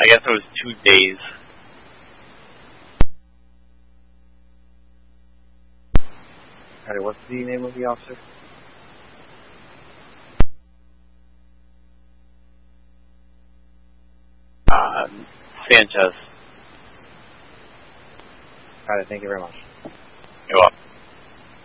I guess it was 2 days. Alright, what's the name of the officer? Sanchez. Alright, thank you very much. You're welcome.